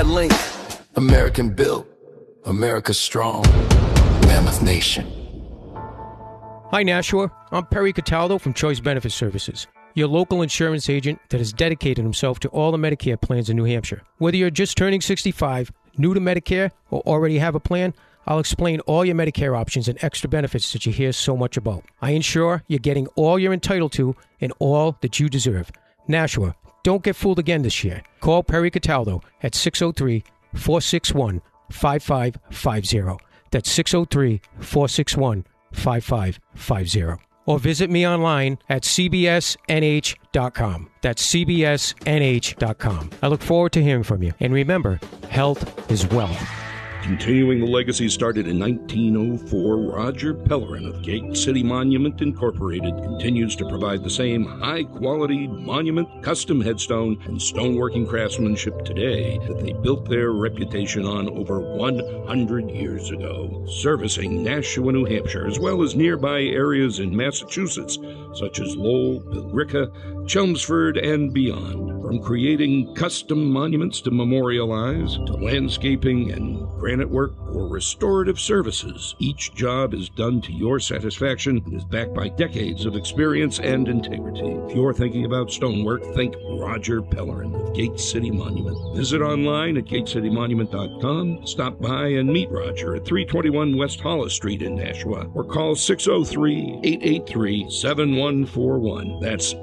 Link, American built, America strong, Mammoth Nation. Hi, Nashua. I'm Perry Cataldo from Choice Benefit Services, your local insurance agent that has dedicated himself to all the Medicare plans in New Hampshire. Whether you're just turning 65, new to Medicare, or already have a plan, I'll explain all your Medicare options and extra benefits that you hear so much about. I ensure you're getting all you're entitled to and all that you deserve. Nashua, don't get fooled again this year. Call Perry Cataldo at 603-461-5550. That's 603-461-5550. Or visit me online at cbsnh.com. That's cbsnh.com. I look forward to hearing from you. And remember, health is wealth. Continuing the legacy started in 1904, Roger Pellerin of Gate City Monument Incorporated continues to provide the same high-quality monument, custom headstone, and stoneworking craftsmanship today that they built their reputation on over 100 years ago, servicing Nashua, New Hampshire, as well as nearby areas in Massachusetts, such as Lowell, Billerica, Chelmsford, and beyond. From creating custom monuments to memorialize, to landscaping and granite work or restorative services, each job is done to your satisfaction and is backed by decades of experience and integrity. If you're thinking about stonework, think Roger Pellerin of Gate City Monument. Visit online at gatecitymonument.com, stop by and meet Roger at 321 West Hollis Street in Nashua, or call 603-883-7141. That's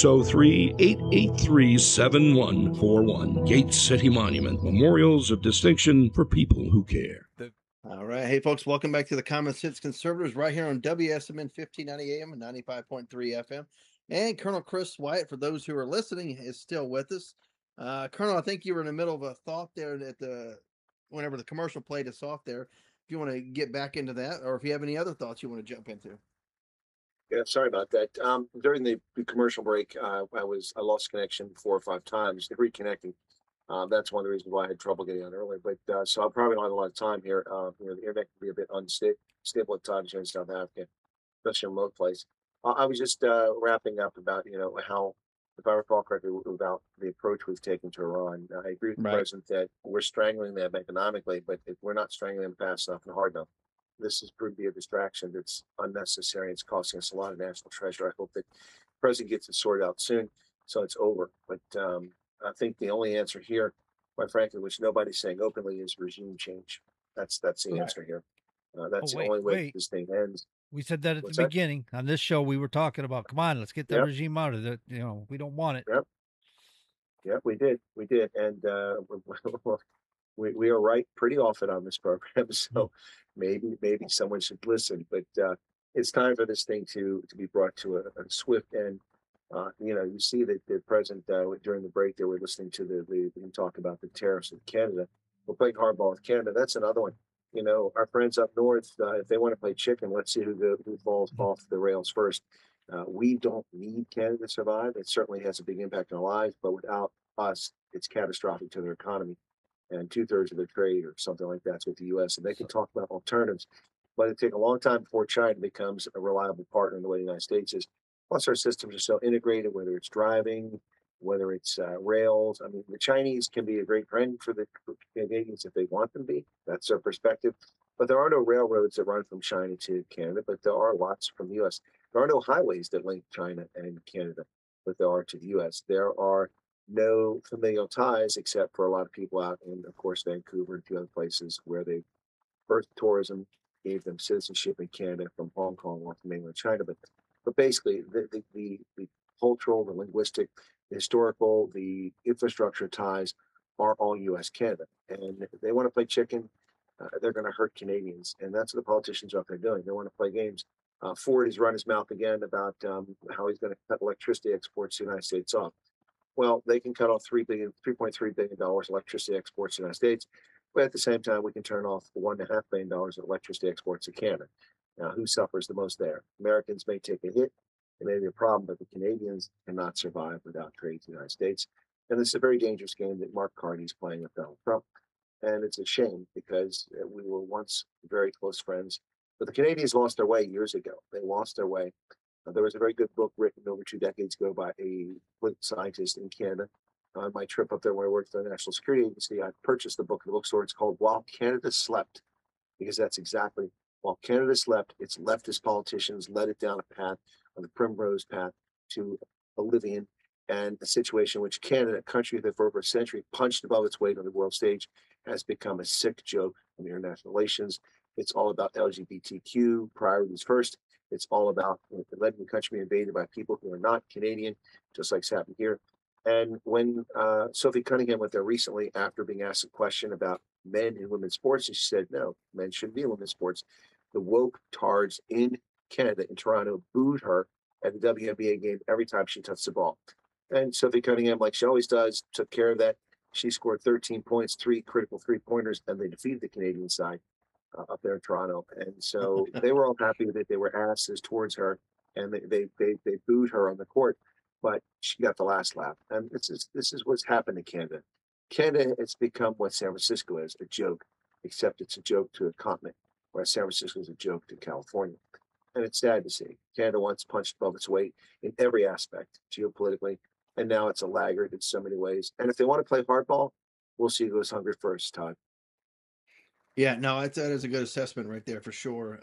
603-883-7141. Gate City Monument, memorials of distinction for people who care. All right. Hey, folks, welcome back to the Common Sense Conservatives right here on WSMN 1590 AM and 95.3 FM. And Colonel Chris Wyatt, for those who are listening, is still with us. Colonel, I think you were in the middle of a thought there whenever the commercial played us off there. If you want to get back into that, or if you have any other thoughts you want to jump into. Yeah, sorry about that. During the commercial break, I lost connection 4 or 5 times. Reconnecting. That's one of the reasons why I had trouble getting on earlier. But so I probably don't have a lot of time here. The internet can be a bit unstable at times here in South Africa, especially in remote place. I was just wrapping up about how, if I recall correctly, about the approach we've taken to Iran. I agree with the president that we're strangling them economically, but if we're not strangling them fast enough and hard enough, this has proved to be a distraction that's unnecessary. It's costing us a lot of national treasure. I hope that the president gets it sorted out soon, so it's over. But I think the only answer here, quite frankly, which nobody's saying openly, is regime change. That's the answer here. That's the only way this thing ends. We said that at the beginning on this show. We were talking about, come on, let's get that regime out of it. We don't want it. Yep, we did, and we are right pretty often on this program. So maybe someone should listen. But it's time for this thing to be brought to a swift end. You see that the president during the break they were listening to the talk about the tariffs with Canada. We're playing hardball with Canada. That's another one. Our friends up north, if they want to play chicken, let's see who falls off the rails first. We don't need Canada to survive. It certainly has a big impact on our lives, but without us, it's catastrophic to their economy. And 2/3 of their trade or something like that's with the U.S. And they can talk about alternatives, but it take a long time before China becomes a reliable partner in the way the United States is. Plus, our systems are so integrated, whether it's driving, whether it's rails. I mean, the Chinese can be a great friend for the Canadians if they want them to be. That's their perspective. But there are no railroads that run from China to Canada, but there are lots from the U.S. There are no highways that link China and Canada, but there are to the U.S. There are no familial ties except for a lot of people out in, of course, Vancouver and a few other places where they birthed tourism, gave them citizenship in Canada from Hong Kong or from mainland China. But basically, the cultural, the linguistic, the historical, the infrastructure ties are all U.S. Canada. And if they want to play chicken, they're going to hurt Canadians. And that's what the politicians are out there doing. They want to play games. Ford has run his mouth again about how he's going to cut electricity exports to the United States off. Well, they can cut off $3.3 billion electricity exports to the United States. But at the same time, we can turn off $1.5 billion of electricity exports to Canada. Now, who suffers the most there? Americans may take a hit. It may be a problem, but the Canadians cannot survive without trade to the United States. And this is a very dangerous game that Mark Carney is playing with Donald Trump. And it's a shame because we were once very close friends. But the Canadians lost their way years ago. They lost their way. There was a very good book written over 2 decades ago by a political scientist in Canada on my trip up there when I worked for the National Security Agency, I purchased the book in the bookstore. It's called While Canada Slept, because that's exactly, while Canada slept, its leftist politicians led it down a path, on the primrose path to oblivion, and a situation in which Canada, a country that for over a century punched above its weight on the world stage, has become a sick joke in international relations. It's all about LGBTQ priorities first. It's all about letting the country be invaded by people who are not Canadian, just like it's happened here. And when Sophie Cunningham went there recently after being asked a question about men in women's sports, she said, no, men shouldn't be in women's sports. The woke tards in Canada, in Toronto, booed her at the WNBA game every time she touched the ball. And Sophie Cunningham, like she always does, took care of that. She scored 13 points, 3 critical 3-pointers, and they defeated the Canadian side up there in Toronto. And so they were all happy that they were asses towards her, and they booed her on the court, but she got the last laugh. And this is what's happened to Canada. Canada has become what San Francisco is, a joke, except it's a joke to a continent, whereas San Francisco is a joke to California. And it's sad to see. Canada once punched above its weight in every aspect, geopolitically, and now it's a laggard in so many ways. And if they want to play hardball, we'll see who goes hungry first, Todd. Yeah, no, that is a good assessment right there for sure.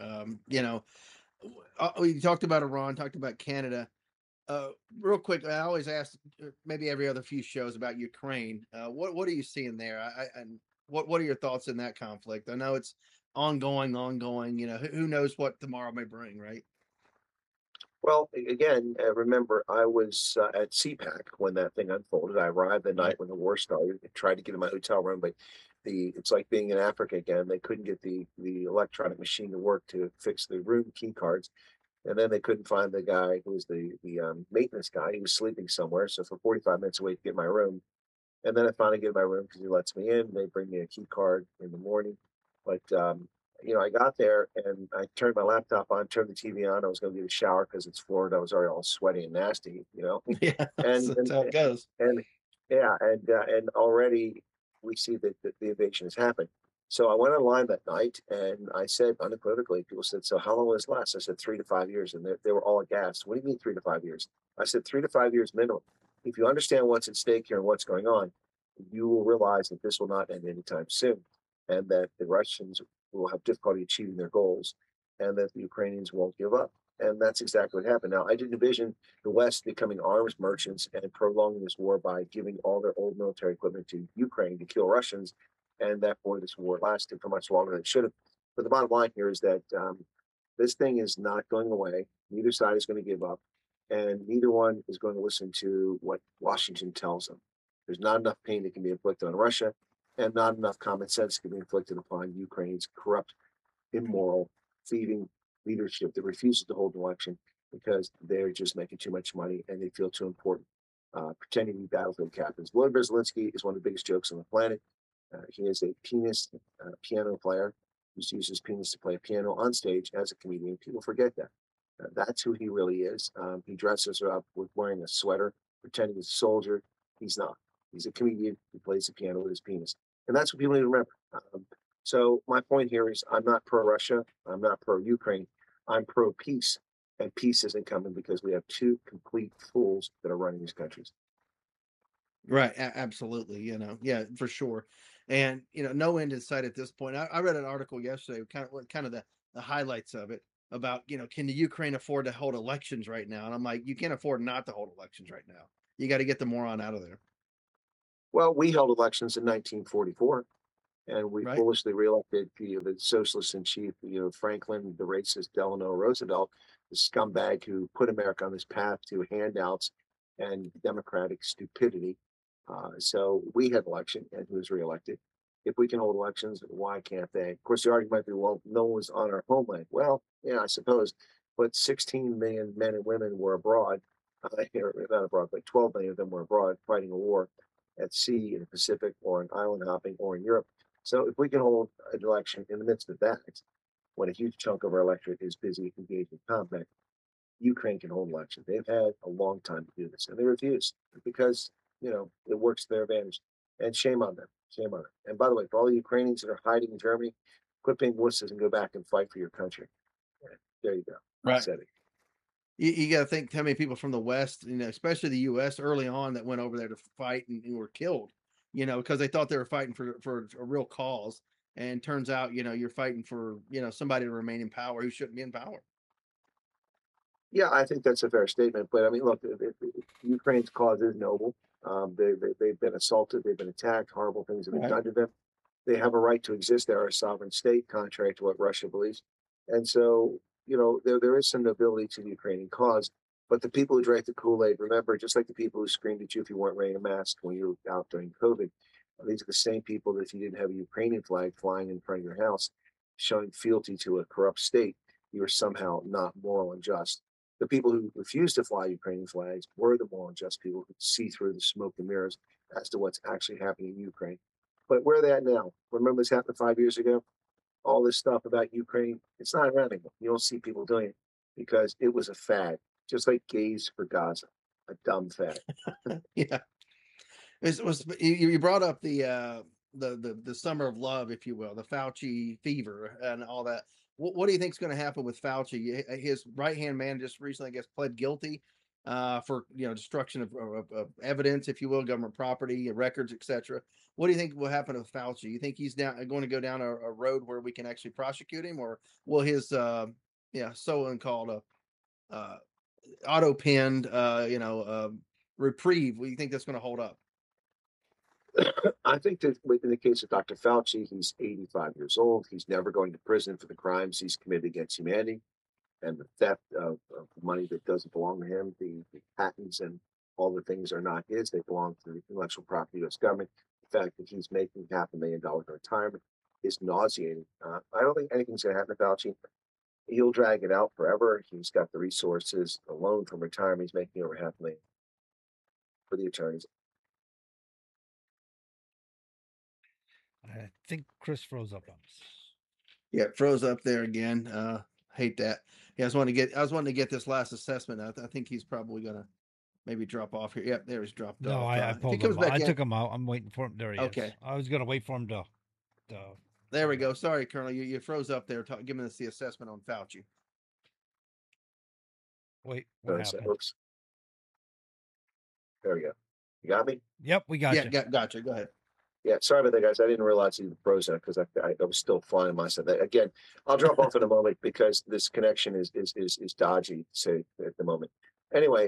We talked about Iran, talked about Canada. Real quick, I always ask, maybe every other few shows, about Ukraine. What are you seeing there? And what are your thoughts in that conflict? I know it's ongoing. Who knows what tomorrow may bring, right? Well, again, remember, I was at CPAC when that thing unfolded. I arrived the night when the war started. I tried to get in my hotel room, but it's like being in Africa again. They couldn't get the electronic machine to work to fix the room key cards. And then they couldn't find the guy who was the maintenance guy. He was sleeping somewhere. So for 45 minutes, I waited to get in my room. And then I finally get in my room because he lets me in. They bring me a key card in the morning. But, I got there and I turned my laptop on, turned the TV on. I was going to get a shower because it's Florida. I was already all sweaty and nasty, Yeah, and that's how it goes. And already we see that the invasion has happened. So I went online that night and I said unequivocally, people said, so how long will this last? I said 3 to 5 years. And they were all aghast. What do you mean 3 to 5 years? I said 3 to 5 years minimum. If you understand what's at stake here and what's going on, you will realize that this will not end anytime soon, and that the Russians will have difficulty achieving their goals, and that the Ukrainians won't give up. And that's exactly what happened. Now, I didn't envision the West becoming arms merchants and prolonging this war by giving all their old military equipment to Ukraine to kill Russians, and that this war lasted for much longer than it should have. But the bottom line here is that this thing is not going away. Neither side is going to give up, and neither one is going to listen to what Washington tells them. There's not enough pain that can be inflicted on Russia, and not enough common sense can be inflicted upon Ukraine's corrupt, immoral, thieving leadership that refuses to hold an election because they're just making too much money and they feel too important, pretending to be battlefield captains. Vladimir Zelensky is one of the biggest jokes on the planet. He is a pianist, piano player who uses his penis to play a piano on stage as a comedian. People forget that. That's who he really is. He dresses up with wearing a sweater, pretending he's a soldier. He's not. He's a comedian who plays the piano with his penis. And that's what people need to remember. So my point here is I'm not pro-Russia. I'm not pro-Ukraine. I'm pro-peace. And peace isn't coming because we have two complete fools that are running these countries. Right. Absolutely. Yeah, for sure. And, no end in sight at this point. I read an article yesterday, kind of the highlights of it about, can the Ukraine afford to hold elections right now? And I'm like, you can't afford not to hold elections right now. You got to get the moron out of there. Well, we held elections in 1944, and we foolishly reelected the socialist in chief, Franklin, the racist Delano Roosevelt, the scumbag who put America on this path to handouts and democratic stupidity. So we had an election, and he was reelected. If we can hold elections, why can't they? Of course, the argument might be, well, no one was on our homeland. Well, yeah, I suppose, but 16 million men and women were abroad, not abroad, but 12 million of them were abroad fighting a war at sea, in the Pacific, or in island hopping, or in Europe. So if we can hold an election in the midst of that, when a huge chunk of our electorate is busy engaged in combat, Ukraine can hold elections. They've had a long time to do this, and they refuse because, it works to their advantage. And shame on them. Shame on them. And by the way, for all the Ukrainians that are hiding in Germany, quit being wusses and go back and fight for your country. There you go. Right. Said it. you got to think how many people from the West, especially the U.S. early on that went over there to fight and were killed, because they thought they were fighting for a real cause. And turns out, you're fighting for, somebody to remain in power who shouldn't be in power. Yeah, I think that's a fair statement. But I mean, look, Ukraine's cause is noble. They've been assaulted, they've been attacked, horrible things have been done to them. They have a right to exist. They're a sovereign state, contrary to what Russia believes. And so, there is some nobility to the Ukrainian cause. But the people who drank the Kool-Aid, remember, just like the people who screamed at you if you weren't wearing a mask when you were out during COVID, these are the same people that if you didn't have a Ukrainian flag flying in front of your house, showing fealty to a corrupt state, you were somehow not moral and just. The people who refused to fly Ukrainian flags were the moral and just people who could see through the smoke and mirrors as to what's actually happening in Ukraine. But where are they at now? Remember this happened 5 years ago? All this stuff about Ukraine, it's not around anymore. You don't see people doing it because it was a fad, just like gays for Gaza, a dumb fad. Yeah. You brought up the summer of love, if you will, the Fauci fever and all that. What do you think is going to happen with Fauci? His right-hand man just recently, I guess, pled guilty for destruction of evidence, if you will, government property, records, etc. What do you think will happen with Fauci? You think he's going to go down a road where we can actually prosecute him, or will his so-called auto-pinned reprieve? What do you think that's going to hold up? I think that in the case of Dr. Fauci, he's 85 years old. He's never going to prison for the crimes he's committed against humanity and the theft of money that doesn't belong to him. The patents and all the things are not his. They belong to the intellectual property of the U.S. government. The fact that he's making $500,000 in retirement is nauseating. I don't think anything's going to happen to Fauci. He'll drag it out forever. He's got the resources alone from retirement. He's making over $500,000 for the attorneys. I think Chris froze up on us. Yeah, it froze up there again. Hate that. Yeah, I was wanting to get this last assessment. I think he's probably gonna maybe drop off here. Yep, there he's dropped off. No, I pulled him out. I took him out. I'm waiting for him. There he is. I was gonna wait for him to. There we go. Sorry, Colonel, you froze up there. Giving us the assessment on Fauci. Wait, what happened? Oops. There we go. You got me? Yep, we got you. Yeah, gotcha. Go ahead. Yeah, sorry about that, guys. I didn't realize you frozen because I was still flying myself. Again, I'll drop off in a moment because this connection is dodgy, say, at the moment. Anyway,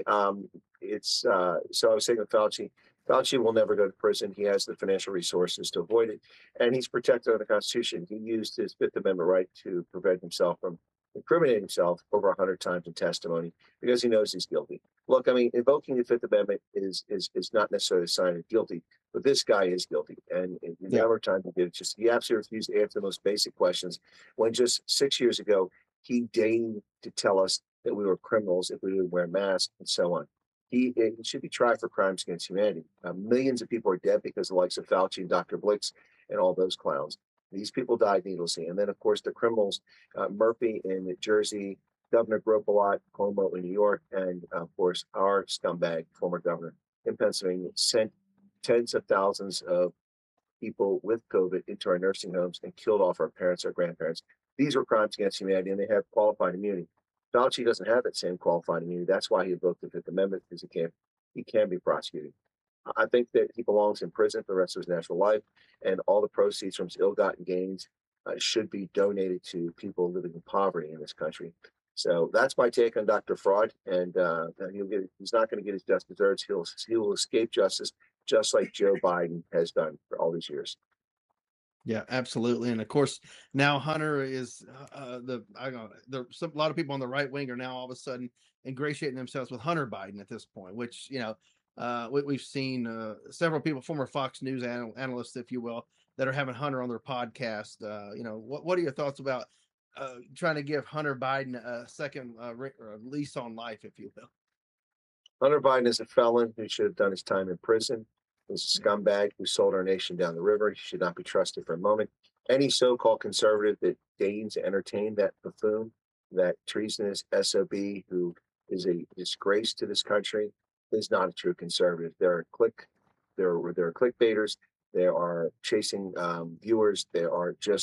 so I was saying with Fauci. Fauci will never go to prison. He has the financial resources to avoid it, and he's protected under the Constitution. He used his Fifth Amendment right to prevent himself from incriminating himself over 100 times in testimony because he knows he's guilty. Look, I mean, invoking the Fifth Amendment is not necessarily a sign of guilty, but this guy is guilty. And the number of times he did it, he absolutely refused to answer the most basic questions when just 6 years ago, he deigned to tell us that we were criminals if we didn't wear masks and so on. He should be tried for crimes against humanity. Millions of people are dead because of the likes of Fauci and Dr. Blix and all those clowns. These people died needlessly. And then, of course, the criminals, Murphy in New Jersey, Governor Gropalot, Cuomo in New York, and, of course, our scumbag, former governor in Pennsylvania, sent tens of thousands of people with COVID into our nursing homes and killed off our parents, our grandparents. These were crimes against humanity, and they have qualified immunity. Fauci doesn't have that same qualified immunity. That's why he invoked the Fifth Amendment, because he can be prosecuted. I think that he belongs in prison for the rest of his natural life, and all the proceeds from his ill-gotten gains should be donated to people living in poverty in this country. So that's my take on Dr. Fraud, and he's not going to get his just desserts. He will escape justice just like Joe Biden has done for all these years. Yeah, absolutely. And of course, now Hunter is a lot of people on the right wing are now all of a sudden ingratiating themselves with Hunter Biden at this point, which, we've seen several people, former Fox News analysts, if you will, that are having Hunter on their podcast. What are your thoughts about trying to give Hunter Biden a second lease on life, if you will? Hunter Biden is a felon who should have done his time in prison. He's a scumbag who sold our nation down the river. He should not be trusted for a moment. Any so-called conservative that deigns to entertain that buffoon, that treasonous SOB who is a disgrace to this country, is not a true conservative. They're clickbaiters. They are chasing viewers. They are just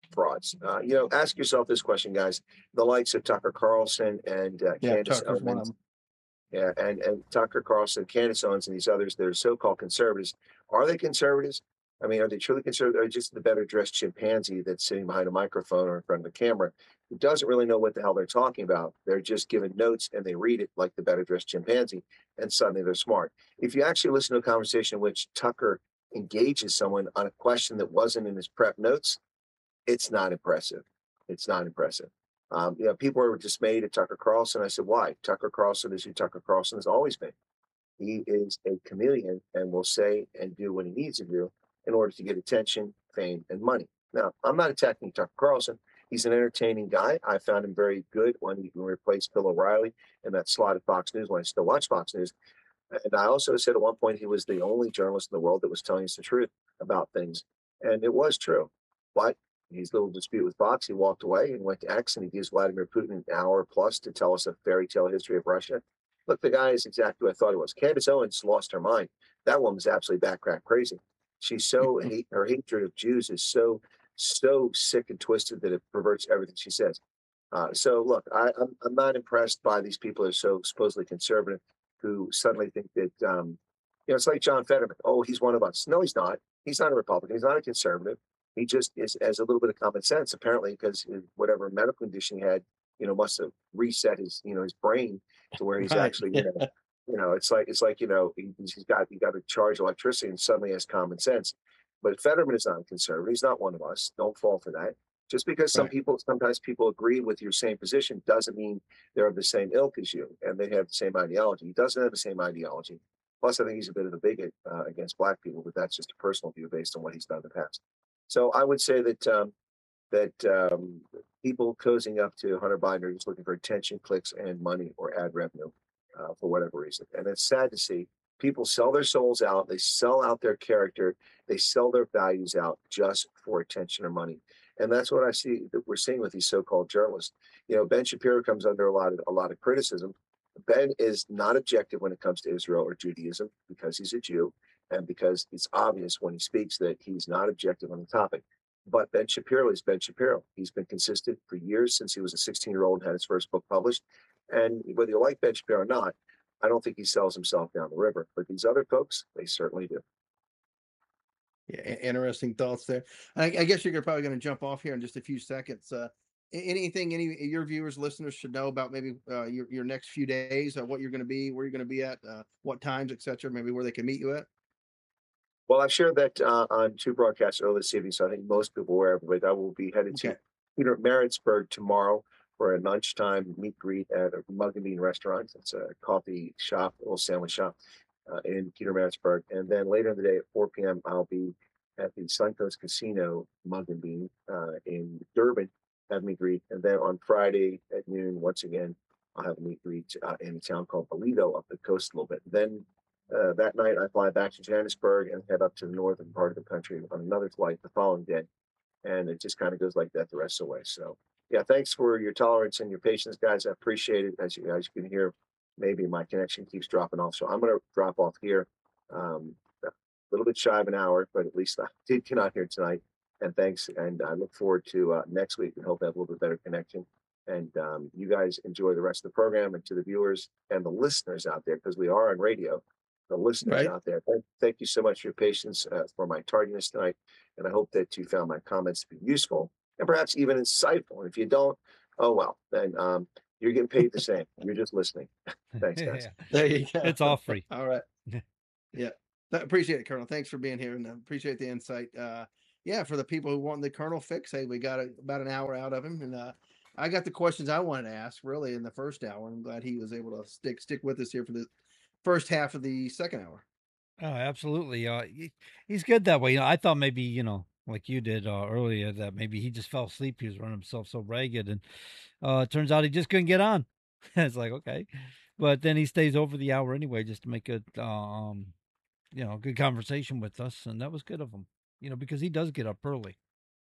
frauds. Ask yourself this question, guys. The likes of Tucker Carlson and Candace Tucker's one of Owens, them. yeah, and Tucker Carlson, Candace Owens, and these others that are so-called conservatives, are they conservatives? I mean, are they truly conservative, or just the better-dressed chimpanzee that's sitting behind a microphone or in front of a camera who doesn't really know what the hell they're talking about? They're just given notes and they read it like the better-dressed chimpanzee, and suddenly they're smart. If you actually listen to a conversation in which Tucker engages someone on a question that wasn't in his prep notes, it's not impressive. It's not impressive. People were dismayed at Tucker Carlson. I said, why? Tucker Carlson is who Tucker Carlson has always been. He is a chameleon and will say and do what he needs to do in order to get attention, fame, and money. Now, I'm not attacking Tucker Carlson. He's an entertaining guy. I found him very good when he replaced Bill O'Reilly in that slot at Fox News when I still watch Fox News. And I also said at one point he was the only journalist in the world that was telling us the truth about things. And it was true. But his little dispute with Fox, he walked away and went to X, and he gives Vladimir Putin an hour plus to tell us a fairy tale history of Russia. Look, the guy is exactly what I thought he was. Candace Owens lost her mind. That woman's absolutely backcrack crazy. She's so her hatred of Jews is so sick and twisted that it perverts everything she says. So look, I'm not impressed by these people who are so supposedly conservative who suddenly think that it's like John Fetterman. Oh, he's one of us. No, he's not. He's not a Republican. He's not a conservative. He just has a little bit of common sense, apparently, because whatever medical condition he had, must have reset his brain to where he's actually, it's like he's got to charge electricity and suddenly has common sense. But Fetterman is not a conservative. He's not one of us. Don't fall for that. Just because sometimes people agree with your same position doesn't mean they're of the same ilk as you and they have the same ideology. He doesn't have the same ideology. Plus, I think he's a bit of a bigot against black people, but that's just a personal view based on what he's done in the past. So I would say that people cozying up to Hunter Biden are just looking for attention, clicks, and money or ad revenue for whatever reason. And it's sad to see people sell their souls out. They sell out their character. They sell their values out just for attention or money. And that's what I see that we're seeing with these so-called journalists. Ben Shapiro comes under a lot of criticism. Ben is not objective when it comes to Israel or Judaism because he's a Jew and because it's obvious when he speaks that he's not objective on the topic. But Ben Shapiro is Ben Shapiro. He's been consistent for years since he was a 16-year-old and had his first book published. And whether you like Ben Shapiro or not, I don't think he sells himself down the river. But these other folks, they certainly do. Yeah, interesting thoughts there. I guess you're probably going to jump off here in just a few seconds. Anything any of your viewers, listeners should know about maybe your next few days, what you're going to be, where you're going to be at, what times, etc. Maybe where they can meet you at. Well, I've shared that on two broadcasts earlier this evening, so I think most people are aware of it. But I will be headed to Peter Maritzburg tomorrow for a lunchtime meet greet at a Mug and Bean restaurant. It's a coffee shop, a little sandwich shop in Peter Maritzburg. And then later in the day at 4 p.m., I'll be at the Suncoast Casino Mug and Bean in Durban, have meet greet. And then on Friday at noon, once again, I'll have a meet greet in a town called Aledo up the coast a little bit. Then that night, I fly back to Johannesburg and head up to the northern part of the country on another flight the following day. And it just kind of goes like that the rest of the way. So, yeah, thanks for your tolerance and your patience, guys. I appreciate it. As you can hear, maybe my connection keeps dropping off. So I'm going to drop off here a little bit shy of an hour, but at least I did get on here tonight. And thanks. And I look forward to next week and hope to have a little bit better connection. And you guys enjoy the rest of the program, and to the viewers and the listeners out there, because we are on radio. The listeners out there, thank you so much for your patience for my tardiness tonight. And I hope that you found my comments to be useful and perhaps even insightful. And if you don't, oh, well, then you're getting paid the same. You're just listening. Thanks, guys. There you go. It's all free. All right. Yeah. Appreciate it, Colonel. Thanks for being here, and appreciate the insight. For the people who want the Colonel fix, hey, we got about an hour out of him. And I got the questions I wanted to ask really in the first hour. I'm glad he was able to stick with us here for the first half of the second hour. Oh, absolutely. He's good that way. I thought maybe, like you did earlier, that maybe he just fell asleep. He was running himself so ragged, and it turns out he just couldn't get on. It's like, okay. But then he stays over the hour anyway, just to make it, good conversation with us. And that was good of him, because he does get up early.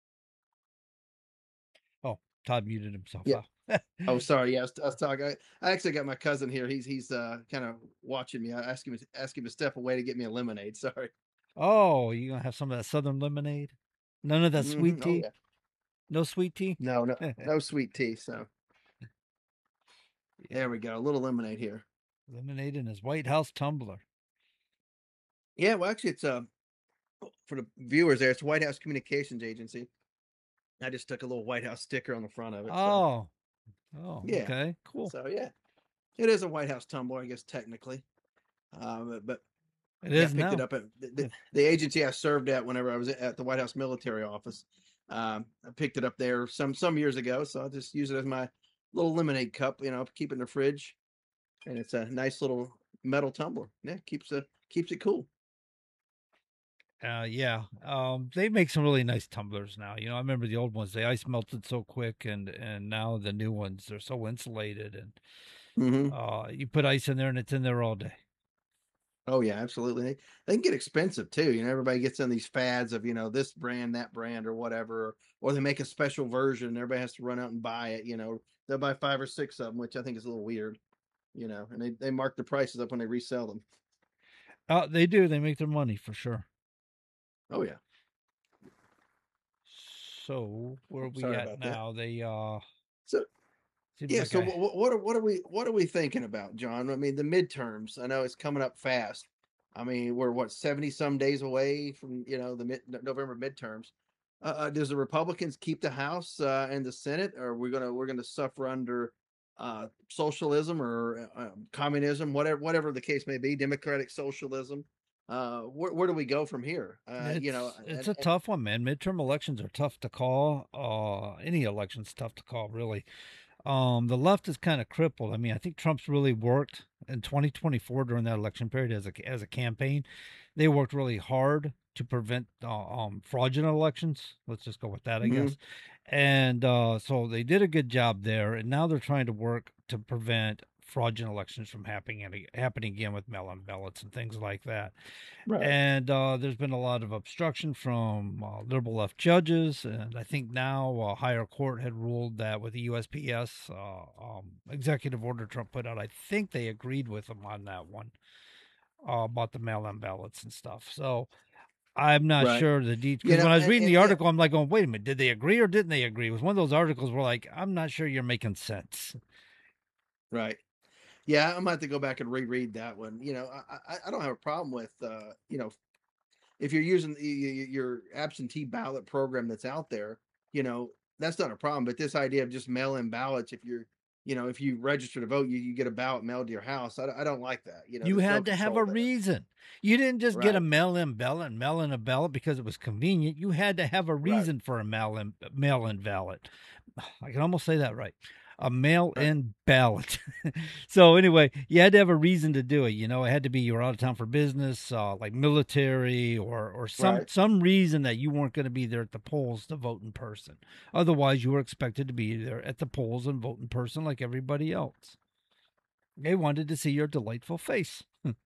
Oh, Todd muted himself. Yeah. Oh, sorry. Yeah, I was talking. I actually got my cousin here. He's kind of watching me. I asked him to step away to get me a lemonade. Sorry. Oh, you gonna have some of that Southern lemonade? None of that sweet tea. No sweet tea. No sweet tea. So there we go. A little lemonade here. Lemonade in his White House tumbler. Yeah, well, actually, it's for the viewers there. It's White House Communications Agency. I just took a little White House sticker on the front of it. So. Yeah. Okay, cool. So yeah, it is a White House tumbler, I guess technically. But It yeah, I is picked it now. up at the agency I served at whenever I was at the White House military office. I picked it up there some years ago, so I'll just use it as my little lemonade cup. Keep it in the fridge, and it's a nice little metal tumbler. Yeah, keeps it cool. Yeah. They make some really nice tumblers now. I remember the old ones. The ice melted so quick, and now the new ones, they're so insulated, and Mm-hmm. you put ice in there, and it's in there all day. Oh yeah, absolutely. They can get expensive too. Everybody gets in these fads of this brand, that brand, or whatever, or they make a special version. Everybody has to run out and buy it. They'll buy 5 or 6 of them, which I think is a little weird. And they mark the prices up when they resell them. They do. They make their money for sure. Oh yeah. So where are we Sorry at about now? that. They So seems yeah. like So what are we thinking about, John? I mean, the midterms. I know it's coming up fast. I mean, we're 70 some days away from the November midterms. Does the Republicans keep the House and the Senate, or we're gonna suffer under socialism or communism, whatever the case may be, democratic socialism? Where do we go from here? it's a tough one, man. Midterm elections are tough to call. Any election's tough to call, really. The left is kind of crippled. I mean, I think Trump's really worked in 2024 during that election period as a campaign. They worked really hard to prevent fraudulent elections. Let's just go with that, I guess. And so they did a good job there. And now they're trying to work to prevent fraudulent elections from happening again with mail-in ballots and things like that. Right. And there's been a lot of obstruction from liberal left judges, and I think now a higher court had ruled that with the USPS executive order Trump put out, I think they agreed with him on that one about the mail-in ballots and stuff. So I'm not Right. sure the details. Because when I was reading the article, I'm like, going, wait a minute, did they agree or didn't they agree? It was one of those articles where, like, I'm not sure you're making sense. Right. Yeah, I'm gonna have to go back and reread that one. I don't have a problem with if you're using your absentee ballot program that's out there, that's not a problem. But this idea of just mail-in ballots, if you register to vote, you get a ballot mailed to your house. I don't like that. You had to have a reason. You didn't just get a mail-in ballot and mail in a ballot because it was convenient. You had to have a reason for a mail-in ballot. I can almost say that right. A mail-in ballot. So anyway, you had to have a reason to do it. It had to be you were out of town for business, like military or some reason that you weren't going to be there at the polls to vote in person. Otherwise, you were expected to be there at the polls and vote in person like everybody else. They wanted to see your delightful face.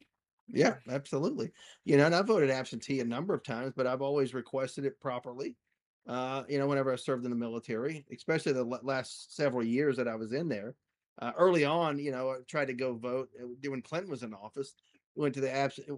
Yeah, absolutely. And I voted absentee a number of times, but I've always requested it properly. Whenever I served in the military, especially the last several years that I was in there. Early on, I tried to go vote when Clinton was in office. Went to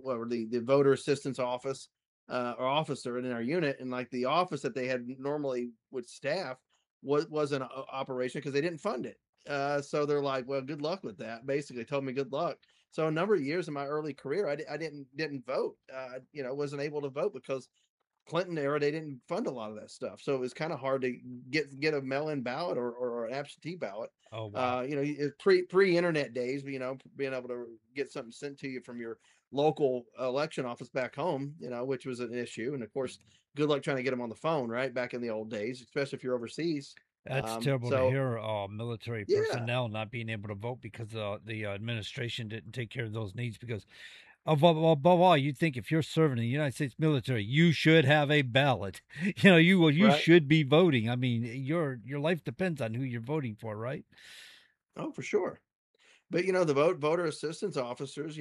the voter assistance office or officer in our unit, and like the office that they had normally with staff was an operation because they didn't fund it. So they're like, well, good luck with that. Basically, told me good luck. So a number of years in my early career, I didn't vote. Wasn't able to vote because Clinton era, they didn't fund a lot of that stuff. So it was kind of hard to get a mail-in ballot or an absentee ballot. Oh, wow. Pre-internet days, being able to get something sent to you from your local election office back home, which was an issue. And of course, good luck trying to get them on the phone, right? Back in the old days, especially if you're overseas. That's terrible to hear. Military personnel not being able to vote because the administration didn't take care of those needs. Because above all, you'd think if you're serving in the United States military, you should have a ballot. You should be voting. I mean, your life depends on who you're voting for, right? Oh, for sure. But the voter assistance officers,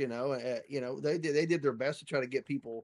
they did their best to try to get people,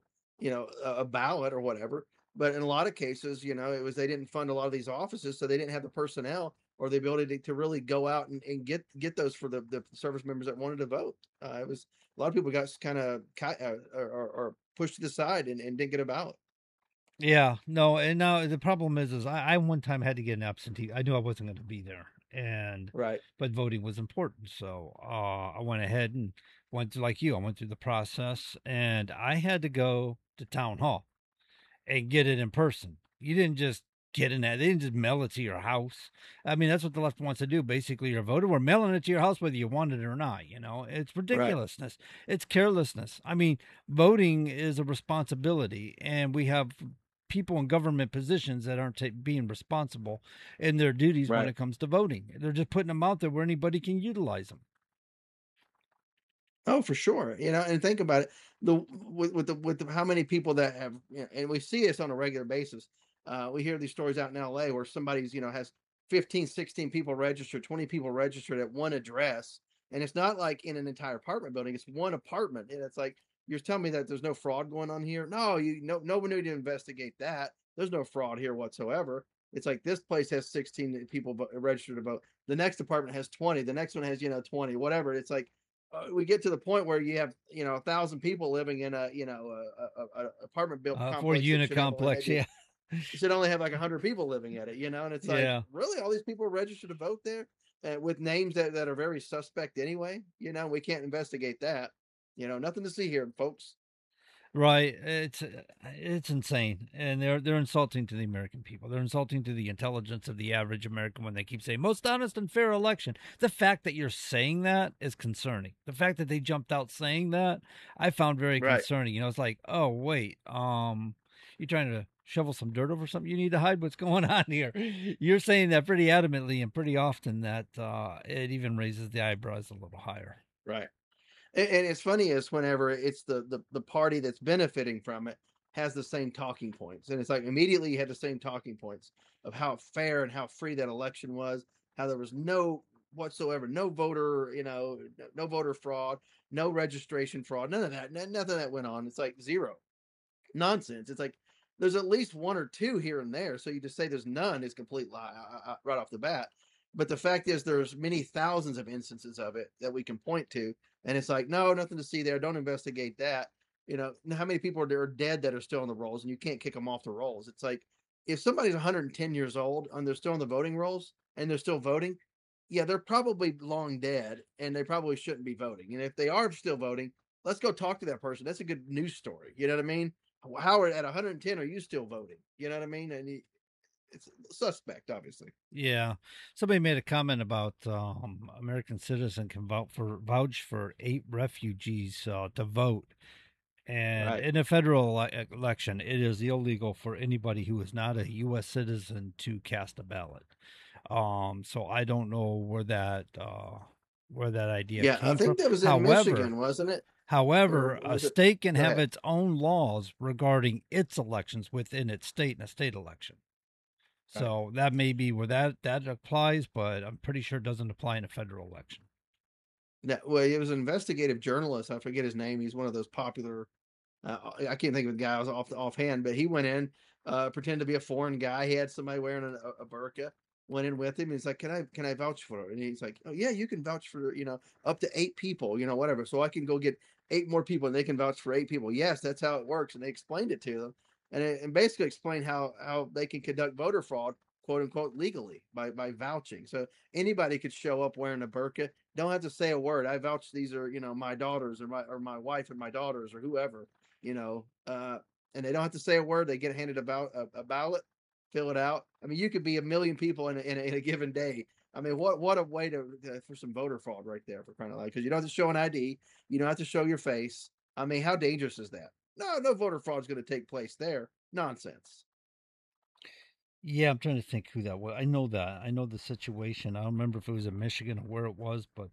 a ballot or whatever. But in a lot of cases, it was they didn't fund a lot of these offices, so they didn't have the personnel or the ability to really go out and get those for the service members that wanted to vote. It was a lot of people got kind of or pushed to the side and didn't get a ballot. Yeah, no, and now the problem is I one time had to get an absentee. I knew I wasn't going to be there, and Right. but voting was important, so I went ahead and went through like you. I went through the process, and I had to go to town hall and get it in person. You didn't just get in that; they didn't just mail it to your house. I mean, that's what the left wants to do. Basically, you're a voter. We're mailing it to your house whether you want it or not. You know, it's Right. ridiculousness. It's carelessness. I mean, voting is a responsibility, and we have people in government positions that aren't being responsible in their duties when Right. it comes to voting. They're just putting them out there where anybody can utilize them. Oh, for sure. And think about it. How many people that have, and we see this on a regular basis. We hear these stories out in LA where somebody's, has 15, 16 people registered, 20 people registered at one address. And it's not like in an entire apartment building, it's one apartment. And it's like, you're telling me that there's no fraud going on here? No, no one need to investigate that. There's no fraud here whatsoever. It's like this place has 16 people registered to vote. The next apartment has 20. The next one has, 20, whatever. It's like, we get to the point where you have 1,000 people living in a apartment built For complex that unit should have only complex, maybe yeah, you should only have like 100 people living at it, and it's like, yeah. really, all these people are registered to vote there, with names that are very suspect anyway. We can't investigate that. Nothing to see here, folks. Right. It's insane. And they're insulting to the American people. They're insulting to the intelligence of the average American when they keep saying most honest and fair election. The fact that you're saying that is concerning. The fact that they jumped out saying that, I found very Right. concerning. It's like, "Oh, wait. You trying to shovel some dirt over something? You need to hide what's going on here." You're saying that pretty adamantly and pretty often that it even raises the eyebrows a little higher. Right. And it's funny is whenever it's the party that's benefiting from it has the same talking points, and it's like immediately you had the same talking points of how fair and how free that election was, how there was no whatsoever, no voter, no voter fraud, no registration fraud, none of that, nothing that went on. It's like zero nonsense. It's like there's at least one or two here and there. So you just say there's none is complete lie right off the bat. But the fact is, there's many thousands of instances of it that we can point to, and it's like, no, nothing to see there. Don't investigate that. How many people are dead that are still on the rolls, and you can't kick them off the rolls. It's like if somebody's 110 years old and they're still on the voting rolls and they're still voting, yeah, they're probably long dead, and they probably shouldn't be voting. And if they are still voting, let's go talk to that person. That's a good news story. You know what I mean? Howard, at 110, are you still voting? You know what I mean? And it's suspect, obviously. Yeah, somebody made a comment about American citizen can vouch for 8 refugees to vote, and Right. in a federal election, it is illegal for anybody who is not a U.S. citizen to cast a ballot. So I don't know where that idea Yeah, I came from. think that was in However, Michigan, wasn't it? However, Or a was it? state can Go have ahead. its own laws regarding its elections within its state in a state election. Right. So that may be where that applies, but I'm pretty sure it doesn't apply in a federal election. Yeah, well, it was an investigative journalist. I forget his name. He's one of those popular. I can't think of the guy. I was offhand, but he went in, pretended to be a foreign guy. He had somebody wearing a burqa. Went in with him. He's like, "Can I vouch for it?" And he's like, "Oh yeah, you can vouch for up to 8 people, whatever. So I can go get 8 more people, and they can vouch for 8 people. Yes, that's how it works." And they explained it to them, and basically explained how they can conduct voter fraud, quote unquote, legally by vouching. So anybody could show up wearing a burqa, don't have to say a word. I vouch these are my daughters or my wife and my daughters or whoever, you know, uh, and they don't have to say a word. They get handed about a ballot, fill it out. I mean, you could be a million people in a given day. I mean, what a way for some voter fraud right there, for crying out loud. Because you don't have to show an ID, you don't have to show your face. I mean, how dangerous is that? No voter fraud is going to take place there. Nonsense. Yeah, I'm trying to think who that was. I know that. I know the situation. I don't remember if it was in Michigan or where it was, but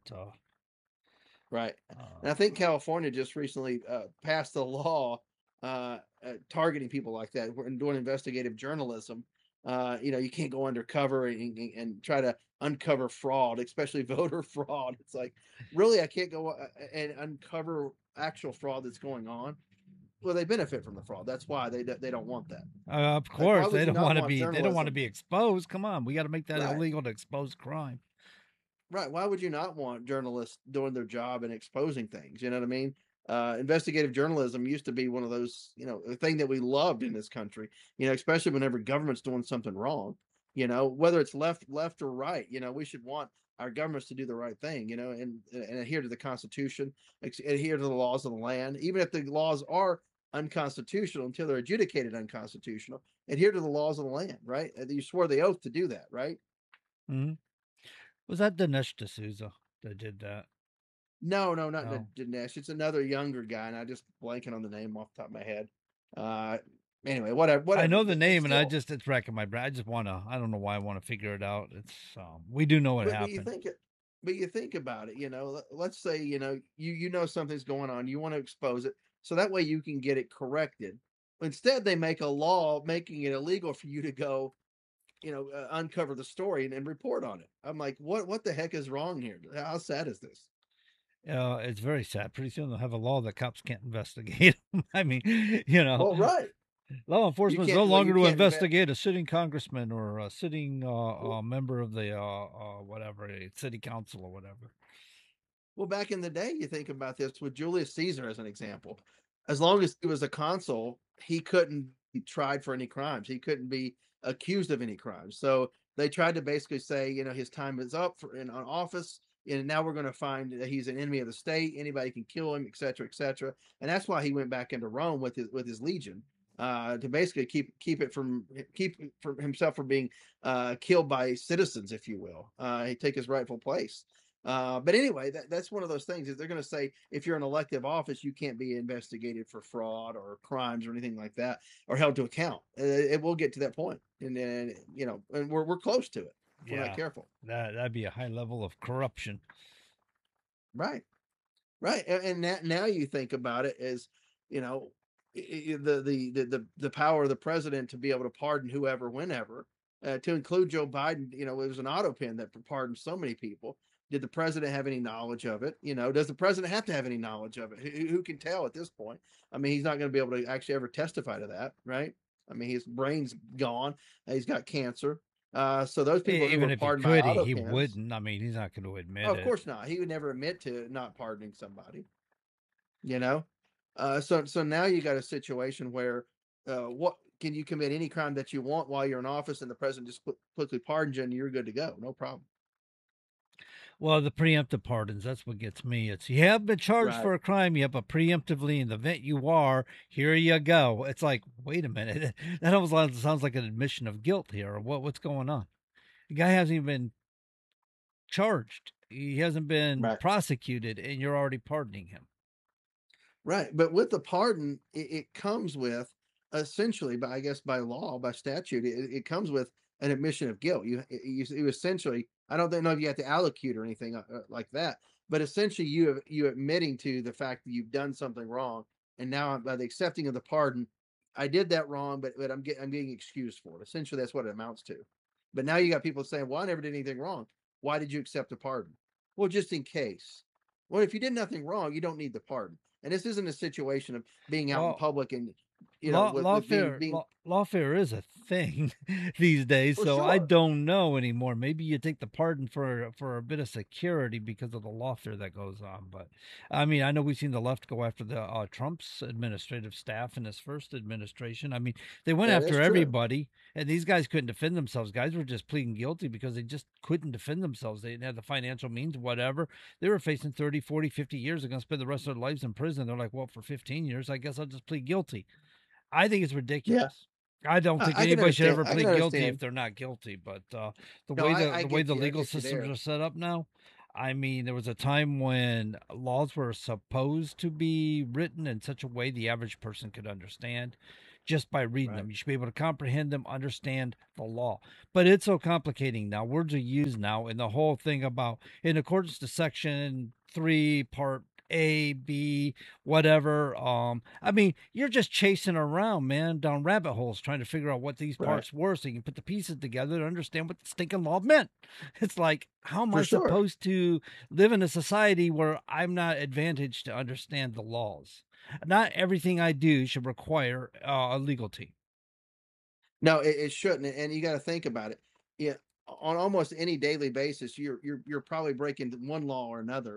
Right. And I uh, think California just recently passed a law targeting people like that and doing investigative journalism. You can't go undercover and try to uncover fraud, especially voter fraud. It's like, really, I can't go and uncover actual fraud that's going on. Well, they benefit from the fraud. That's why they don't want that. of Like, why course would they you don't not want to want be journalism? exposed. Come on, we got to make that Right. illegal to expose crime. Right. Why would you not want journalists doing their job and exposing things? You know what I mean? Investigative journalism used to be one of those, a thing that we loved in this country, especially whenever government's doing something wrong, whether it's left or right, we should want our governments to do the right thing, and adhere to the Constitution, adhere to the laws of the land, even if the laws are unconstitutional until they're adjudicated unconstitutional, adhere to the laws of the land, right? You swore the oath to do that, right? Mm-hmm. Was that Dinesh D'Souza that did that? No, not Dinesh. It's another younger guy, and I just blanking on the name off the top of my head. Anyway, whatever. I know the name, and it's racking my brain. I just want to. I don't know why I want to figure it out. It's we do know what happened. But you think about it. Let's say you know something's going on. You want to expose it, so that way you can get it corrected. Instead, they make a law making it illegal for you to go, uncover the story and report on it. I'm like, what the heck is wrong here? How sad is this? It's very sad. Pretty soon they'll have a law that cops can't investigate them. I mean, Well, right. Law enforcement is no longer to investigate a sitting congressman or a sitting member of the whatever, a city council or whatever. Well, back in the day, you think about this with Julius Caesar as an example. As long as he was a consul, he couldn't be tried for any crimes. He couldn't be accused of any crimes. So they tried to basically say, his time is up on office, and now we're going to find that he's an enemy of the state. Anybody can kill him, et cetera, et cetera. And that's why he went back into Rome with his legion, to basically keep himself from being killed by citizens, if you will. He take his rightful place. But anyway, that's one of those things is they're going to say if you're in elective office, you can't be investigated for fraud or crimes or anything like that, or held to account. It will get to that point, and and we're close to it. If we're not careful. That'd be a high level of corruption. Right. And now you think about it as, the power of the president to be able to pardon whoever, whenever, to include Joe Biden. It was an auto pen that pardoned so many people. Did the president have any knowledge of it? Does the president have to have any knowledge of it? Who can tell at this point? I mean, he's not going to be able to actually ever testify to that, right? I mean, his brain's gone. He's got cancer. So those people, even if he could, he wouldn't. I mean, he's not going to admit it. Of course not. He would never admit to not pardoning somebody. So now you got a situation where, what can you commit any crime that you want while you're in office, and the president just quickly pardons you, and you're good to go, no problem. Well, the preemptive pardons, that's what gets me. It's you have been charged for a crime, yet, but preemptively in the event you are, here you go. It's like, wait a minute. That almost sounds like an admission of guilt here. Or what's going on? The guy hasn't even been charged. He hasn't been prosecuted, and you're already pardoning him. Right. But with the pardon, it comes with essentially, by law, by statute, it comes with an admission of guilt. You essentially, I don't know if you have to allocute or anything like that, but essentially you admitting to the fact that you've done something wrong, and now by the accepting of the pardon, I did that wrong, but I'm getting excused for it. Essentially, that's what it amounts to. But now you got people saying, "Well, I never did anything wrong. Why did you accept the pardon?" Well, just in case. Well, if you did nothing wrong, you don't need the pardon. And this isn't a situation of being out in public and lawfare is a thing these days, so sure. I don't know anymore. Maybe you take the pardon for a bit of security because of the lawfare that goes on. But I mean, I know we've seen the left go after the Trump's administrative staff in his first administration. I mean, they went after everybody, and these guys couldn't defend themselves. Guys were just pleading guilty because they just couldn't defend themselves. They didn't have the financial means, whatever. They were facing 30, 40, 50 years. They're going to spend the rest of their lives in prison. They're like, well, for 15 years, I guess I'll just plead guilty. I think it's ridiculous. Yeah. I don't think anybody should ever plead guilty if they're not guilty. But the way the legal systems are set up now, I mean, there was a time when laws were supposed to be written in such a way the average person could understand just by reading them. You should be able to comprehend them, understand the law. But it's so complicating now. Words are used now, and the whole thing about in accordance to Section 3, Part A, B, whatever. I mean, you're just chasing around, man, down rabbit holes trying to figure out what these parts were so you can put the pieces together to understand what the stinking law meant. It's like, how am I supposed to live in a society where I'm not advantaged to understand the laws? Not everything I do should require a legal team. No, it shouldn't. And you got to think about it. Yeah, on almost any daily basis, you're probably breaking one law or another.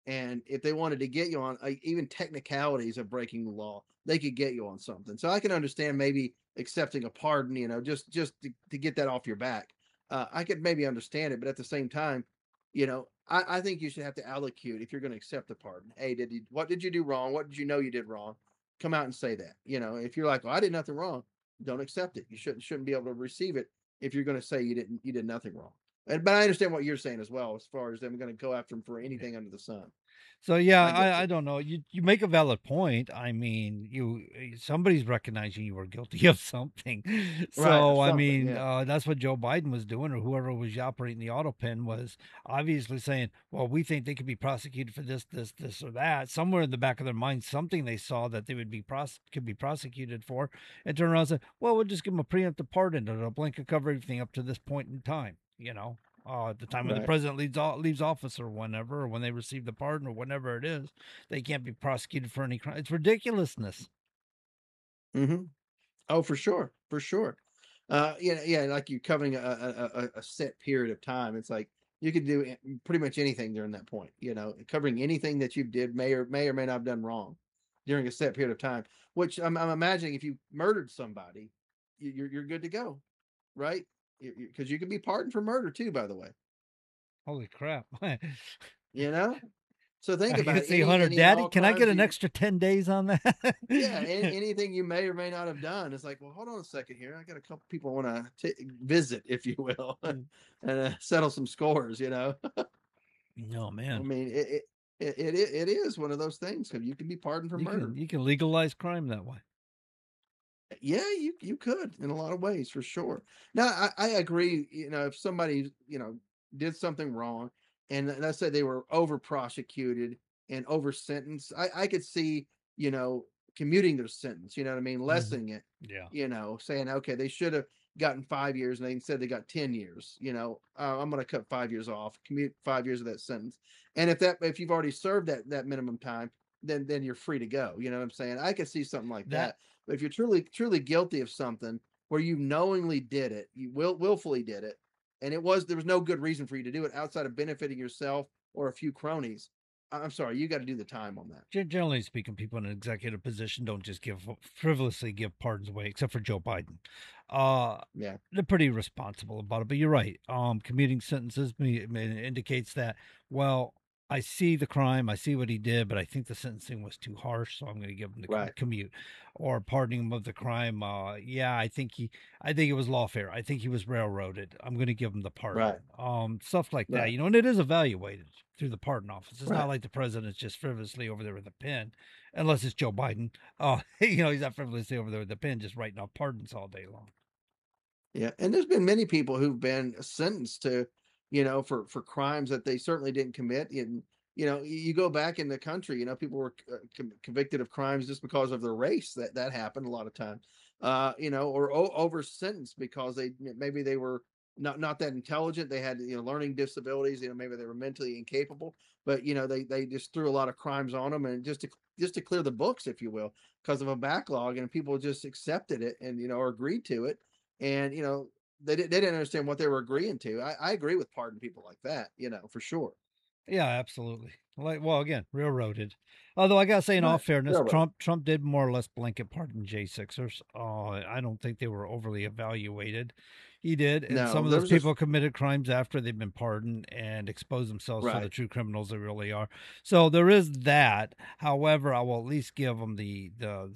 And if they wanted to get you on even technicalities of breaking the law, they could get you on something. So I can understand maybe accepting a pardon, just to get that off your back. I could maybe understand it, but at the same time, I think you should have to allocute if you're going to accept a pardon. Hey, what did you do wrong? What did you know you did wrong? Come out and say that. If you're like, well, I did nothing wrong, don't accept it. You shouldn't be able to receive it if you're going to say you did nothing wrong. But I understand what you're saying as well, as far as them going to go after him for anything under the sun. So yeah, I I don't know. You make a valid point. I mean, somebody's recognizing you were guilty of something. So I mean, that's what Joe Biden was doing, or whoever was operating the auto pen was obviously saying, "Well, we think they could be prosecuted for this, or that." Somewhere in the back of their mind, something they saw that they would be could be prosecuted for, and turn around and say, "Well, we'll just give them a preemptive pardon, and it'll blanket cover everything up to this point in time." At the time when the president leaves office or whenever, or when they receive the pardon or whenever it is, they can't be prosecuted for any crime. It's ridiculousness. Mm-hmm. Oh, for sure. For sure. Like you're covering a set period of time. It's like you could do pretty much anything during that point, covering anything that you did may or may not have done wrong during a set period of time, which I'm imagining if you murdered somebody, you're good to go, right? Because you can be pardoned for murder too, by the way. Holy crap! So think about it. See, Hunter, Daddy, can I get an extra 10 days on that? Yeah, anything you may or may not have done. It's like, well, hold on a second here. I got a couple people I want to visit, if you will, and settle some scores. No, man. I mean, it is one of those things. You can be pardoned for murder. You can legalize crime that way. Yeah, you could in a lot of ways, for sure. Now, I agree. If somebody did something wrong, and let's say they were over prosecuted and over sentenced, I could see commuting their sentence. You know what I mean, lessening it. Yeah. Saying okay, they should have gotten 5 years, and they said they got 10 years. I'm going to cut 5 years off, commute 5 years of that sentence, and if you've already served that minimum time, then you're free to go. You know what I'm saying? I could see something like that. But if you're truly guilty of something where you knowingly did it, you willfully did it, and there was no good reason for you to do it outside of benefiting yourself or a few cronies, I'm sorry, you got to do the time on that. Generally speaking, people in an executive position don't just frivolously give pardons away, except for Joe Biden. Yeah, they're pretty responsible about it. But you're right. Commuting sentences indicates that, well, I see the crime, I see what he did, but I think the sentencing was too harsh, so I'm going to give him the commute, or pardoning him of the crime. I think it was lawfare. I think he was railroaded. I'm going to give him the pardon. Stuff like that, and it is evaluated through the pardon office. It's not like the president's just frivolously over there with a pen, unless it's Joe Biden. He's not frivolously over there with a pen, just writing off pardons all day long. Yeah, and there's been many people who've been sentenced to for crimes that they certainly didn't commit. And, you go back in the country, people were convicted of crimes just because of their race. That happened a lot of times, or over sentenced because maybe they were not that intelligent. They had, learning disabilities, maybe they were mentally incapable, but, they just threw a lot of crimes on them, and just to clear the books, if you will, because of a backlog, and people just accepted it and, or agreed to it. And, they didn't understand what they were agreeing to. I agree with pardon people like that, for sure. Yeah, absolutely. Again, railroaded. Although I gotta say, in all fairness, Trump did more or less blanket pardon J6ers. I don't think they were overly evaluated. He did, and some of those people committed crimes after they've been pardoned and exposed themselves to the true criminals they really are. So there is that. However, I will at least give them the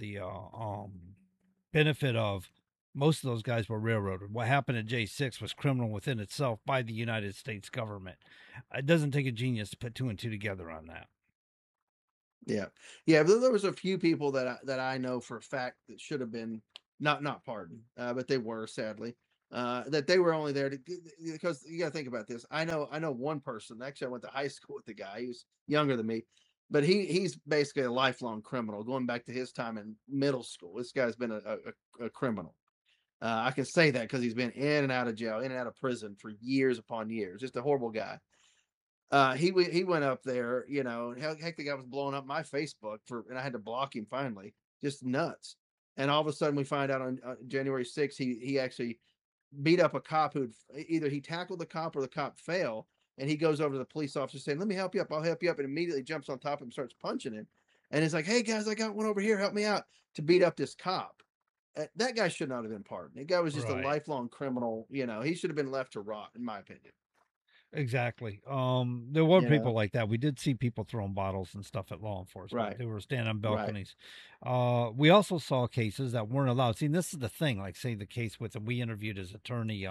benefit of, most of those guys were railroaded. What happened at J6 was criminal within itself by the United States government. It doesn't take a genius to put 2 and 2 together on that. Yeah. But there was a few people that I know for a fact that should have been not pardoned, but they were, sadly. That they were only there because you got to think about this. I know one person. Actually, I went to high school with the guy. He was younger than me, but he's basically a lifelong criminal, going back to his time in middle school. This guy's been a criminal. I can say that because he's been in and out of jail, in and out of prison for years upon years. Just a horrible guy. He went up there, heck, the guy was blowing up my Facebook and I had to block him finally. Just nuts. And all of a sudden we find out on January 6th, he actually beat up a cop who'd either he tackled the cop or the cop fell, and he goes over to the police officer saying, "Let me help you up. I'll help you up," and immediately jumps on top of him, starts punching him, and he's like, "Hey guys, I got one over here. Help me out," to beat up this cop. That guy should not have been pardoned. That guy was just a Right. lifelong criminal. He should have been left to rot, in my opinion. Exactly. There were You people know, like that. We did see people throwing bottles and stuff at law enforcement. right, They were standing on right, balconies. We also saw cases that weren't allowed. See, this is the thing. Like, say, the case with, we interviewed his attorney,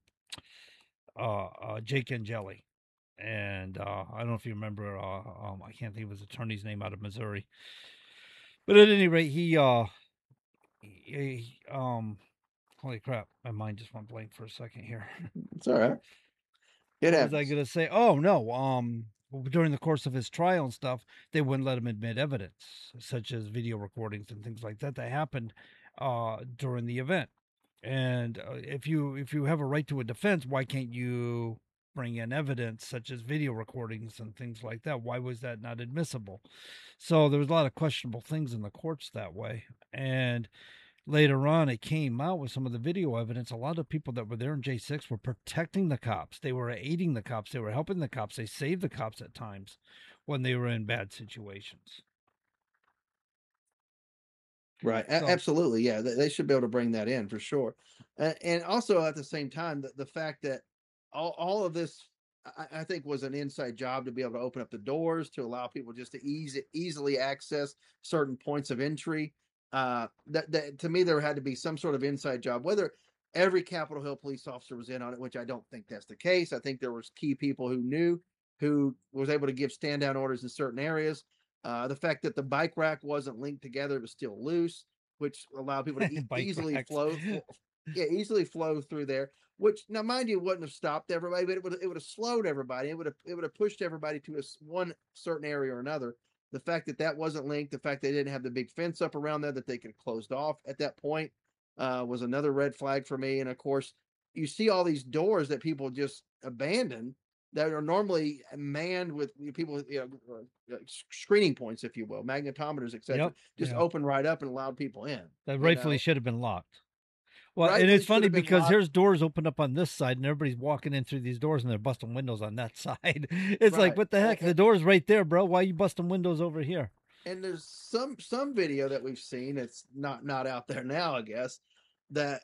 Jake Angeli, and I don't know if you remember. I can't think of his attorney's name out of Missouri, but at any rate, holy crap, my mind just went blank for a second here. it's all right. It What was I happens. going to say? Oh no. During the course of his trial and stuff, they wouldn't let him admit evidence, such as video recordings and things like that happened during the event. And if you have a right to a defense, why can't you bring in evidence such as video recordings and things like that? Why was that not admissible? So there was a lot of questionable things in the courts that way. And later on, it came out with some of the video evidence. A lot of people that were there in J6 were protecting the cops. They were aiding the cops. They were helping the cops. They saved the cops at times when they were in bad situations. Right. So, Absolutely. Yeah. They should be able to bring that in for sure. And also at the same time, the fact that all of this, I think, was an inside job to be able to open up the doors to allow people just to easily access certain points of entry. That to me, there had to be some sort of inside job, whether every Capitol Hill police officer was in on it, which I don't think that's the case. I think there was key people who knew, who was able to give stand down orders in certain areas. The fact that the bike rack wasn't linked together, it was still loose, which allowed people to bike easily racks. easily flow through there. Which now, mind you, wouldn't have stopped everybody, but it would have slowed everybody. It would have pushed everybody to one certain area or another. The fact that that wasn't linked, the fact they didn't have the big fence up around there that they could have closed off at that point, was another red flag for me. And of course, you see all these doors that people just abandon that are normally manned with people, screening points, if you will, magnetometers, etc. Yep. Just Yeah. open right up and allowed people in. That rightfully should have been locked. Well, and Rightfully it's should funny have been because locked. here's doors open up on this side, and everybody's walking in through these doors, and they're busting windows on that side. It's like, Right. what the heck? The door's right there, bro. Why are you busting windows over here? And there's some video that we've seen, it's not out there now, I guess, that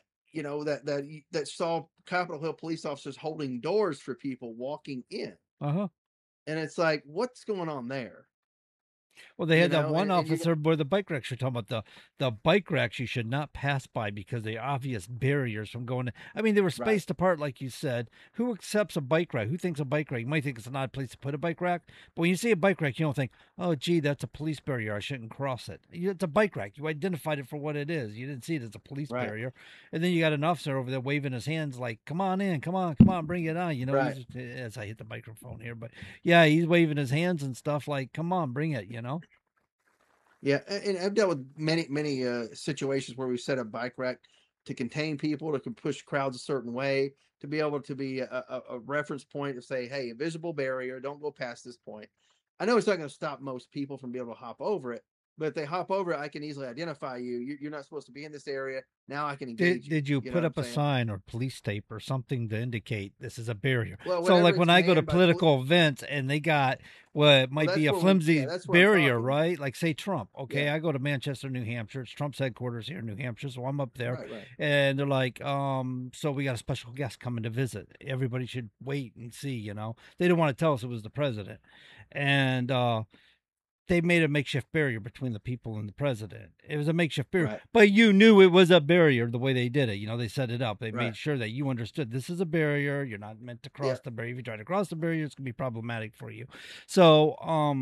that saw Capitol Hill police officers holding doors for people walking in. Uh-huh. And it's like, what's going on there? Well, they You had that know, one and you officer where the bike racks you're talking about. The bike racks you should not pass by because they're obvious barriers from going. I mean, they were Right. spaced apart, like you said. Who accepts a bike rack? Who thinks a bike rack? You might think it's an odd place to put a bike rack, but when you see a bike rack, you don't think, "Oh, gee, that's a police barrier. I shouldn't cross it." It's a bike rack. You identified it for what it is. You didn't see it as a police Right. barrier. And then you got an officer over there waving his hands like, "Come on in, come on, bring it on." You know, Right. as I hit the microphone here, but yeah, he's waving his hands and stuff like, "Come on, bring it." You know. Yeah, and I've dealt with many situations where we set a bike rack to contain people, to push crowds a certain way, to be able to be a reference point to say, hey, a visible barrier, don't go past this point. I know it's not going to stop most people from being able to hop over it, but if they hop over it, I can easily identify you. You're not supposed to be in this area. Now I can engage Did you you. put Know up what a I'm saying? sign or police tape or something to indicate this is a barrier? Well, So, whenever like when it's I go to manned by political events and they got what might that's be a where flimsy that's where I'm barrier, talking. right? Like say Trump. Okay, Yeah. I go to Manchester, New Hampshire. It's Trump's headquarters here in New Hampshire, so I'm up there, Right. and they're like, so we got a special guest coming to visit. Everybody should wait and see. You know, they didn't want to tell us it was the president, and they made a makeshift barrier between the people and the president. It was a makeshift barrier, Right. but you knew it was a barrier the way they did it. You know, they set it up. They Right. made sure that you understood this is a barrier. You're not meant to cross Yeah. the barrier. If you try to cross the barrier, it's going to be problematic for you. So,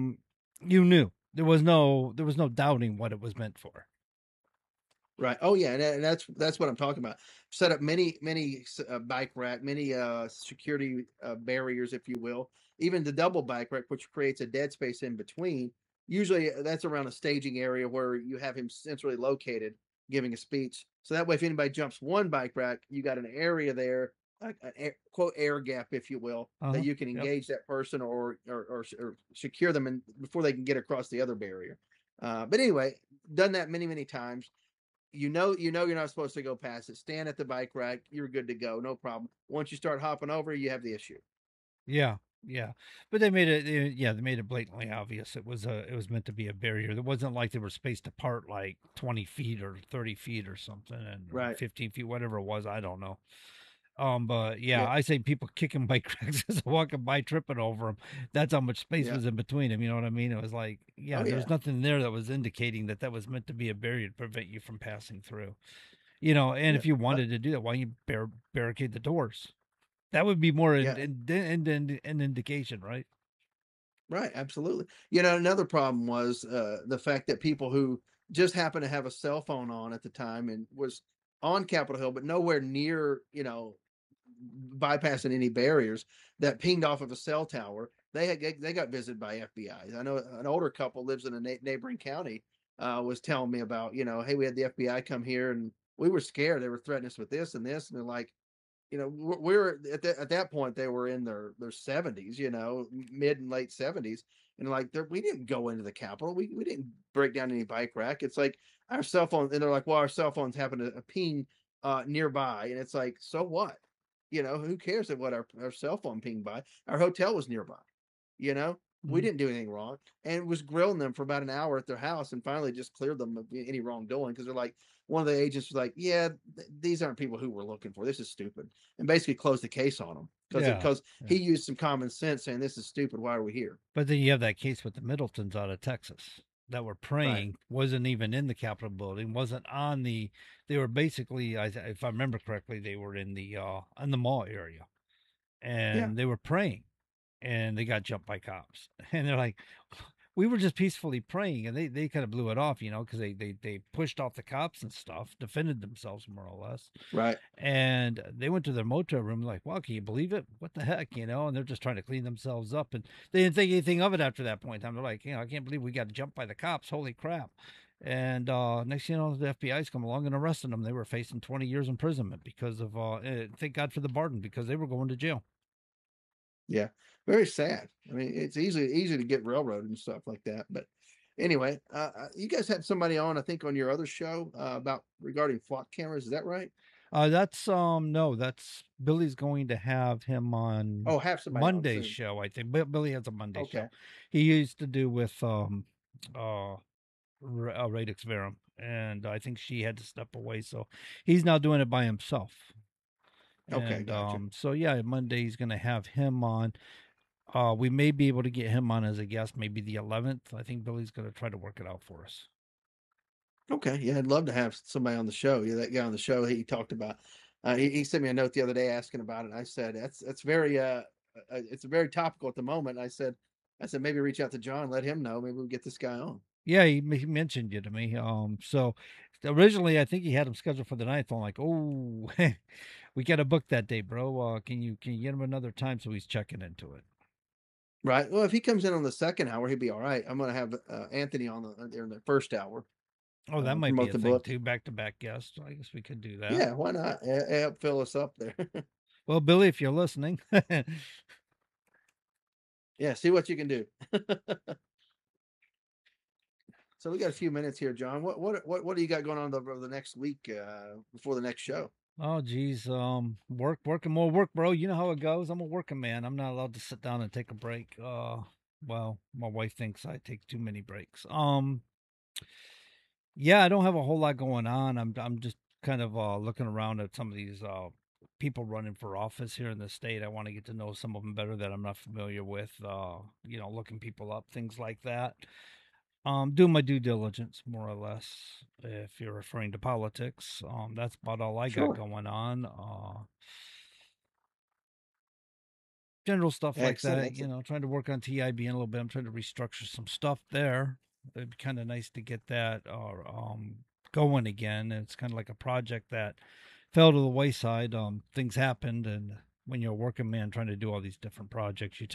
you knew there was no doubting what it was meant for. Right. Oh yeah, and that's what I'm talking about. Set up many bike rack, many security barriers, if you will. Even the double bike rack, which creates a dead space in between. Usually, that's around a staging area where you have him centrally located, giving a speech. So that way, if anybody jumps one bike rack, you got an area there, an quote air gap, if you will, that you can Yep. engage that person or secure them and before they can get across the other barrier. But anyway, done that many times. You know you're not supposed to go past it. Stand at the bike rack. You're good to go. No problem. Once you start hopping over, you have the issue. Yeah. Yeah, but they made it. They made it blatantly obvious. It was meant to be a barrier. It wasn't like they were spaced apart like 20 feet or 30 feet or something, and or Right. 15 feet, whatever it was. I don't know. But yeah, Yeah. I say people kicking bike racks as walking by, tripping over them. That's how much space Yeah. was in between them. You know what I mean? It was like, yeah, Oh there yeah. was nothing there that was indicating that was meant to be a barrier to prevent you from passing through. And Yeah. if you wanted to do that, why don't you barricade the doors? That would be more Yeah. an indication, right? Right, absolutely. Another problem was the fact that people who just happened to have a cell phone on at the time and was on Capitol Hill, but nowhere near, bypassing any barriers, that pinged off of a cell tower. They got visited by FBI. I know an older couple lives in a neighboring county. Was telling me about, hey, we had the FBI come here and we were scared. They were threatening us with this and this, and they're like, we're at that point they were in their 70s, mid and late 70s, and like we didn't go into the Capitol, we didn't break down any bike rack. It's like our cell phone, and they're like, well, our cell phones happen to ping nearby, and it's like, so what? Who cares what our cell phone pinged by? Our hotel was nearby. You know, we Mhm. didn't do anything wrong, and was grilling them for about an hour at their house, and finally just cleared them of any wrongdoing because they're like, one of the agents was like, "Yeah, these aren't people who we're looking for. This is stupid," and basically closed the case on them because Yeah, he yeah. used some common sense, saying, "This is stupid. Why are we here?" But then you have that case with the Middletons out of Texas that were Right. praying, wasn't even in the Capitol building, wasn't on the. They were basically, if I remember correctly, they were in the mall area, Yeah. and they were praying, and they got jumped by cops, and they're like, we were just peacefully praying, and they kind of blew it off, because they pushed off the cops and stuff, defended themselves more or less. Right. And they went to their motel room like, wow, can you believe it? What the heck, And they're just trying to clean themselves up, and they didn't think anything of it after that point in time. They're like, I can't believe we got jumped by the cops. Holy crap! And next thing you know, the FBI's come along and arrested them. They were facing 20 years imprisonment because of thank God for the pardon, because they were going to jail. Yeah. Very sad. I mean, it's easy to get railroaded and stuff like that. But anyway, you guys had somebody on, I think, on your other show about regarding flock cameras. Is that right? That's no, that's Billy's going to have him on Oh, have somebody on Monday's soon. show, I think. Billy has a Monday Okay. show. He used to do with uh Radix Verum, and I think she had to step away, so he's now doing it by himself. Okay. And Gotcha. so yeah, Monday he's going to have him on. We may be able to get him on as a guest, maybe the 11th. I think Billy's going to try to work it out for us. Okay, yeah, I'd love to have somebody on the show. Yeah, that guy on the show he talked about. He sent me a note the other day asking about it. And I said that's very it's very topical at the moment. I said maybe reach out to John, let him know. Maybe we'll get this guy on. Yeah, he mentioned you to me. So originally I think he had him scheduled for the 9th. I'm like, oh, we got to book that day, bro. Can you get him another time? So he's checking into it. Right. Well, if he comes in on the second hour, he'll be all right. I'm going to have Anthony on in the first hour. Oh, that might be Promote a the thing book. too. Back to back guests. I guess we could do that. Yeah, why not? Help fill us up there. Well, Billy, if you're listening, Yeah, see what you can do. So we got a few minutes here, John. What do you got going on the next week before the next show? oh geez, work and more work, bro. You know how it goes. I'm a working man. I'm not allowed to sit down and take a break. Well, my wife thinks I take too many breaks. Yeah, I don't have a whole lot going on. I'm just kind of looking around at some of these people running for office here in the state. I want to get to know some of them better that I'm not familiar with. Looking people up, things like that. Do my due diligence more or less. If you're referring to politics, that's about all I got Sure. going on. General stuff like Excellent. that. Excellent. Trying to work on TIB in a little bit. I'm trying to restructure some stuff there. It'd be kind of nice to get that going again. It's kind of like a project that fell to the wayside. Things happened, and when you're a working man trying to do all these different projects, you